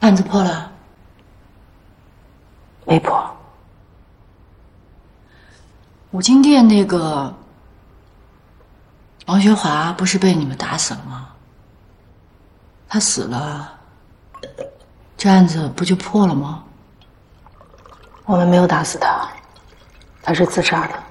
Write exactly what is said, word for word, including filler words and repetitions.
案子破了？ 没破。 五金店那个王学华不是被你们打死了吗？他死了，这案子不就破了吗？ 我们没有打死他，他是自杀的。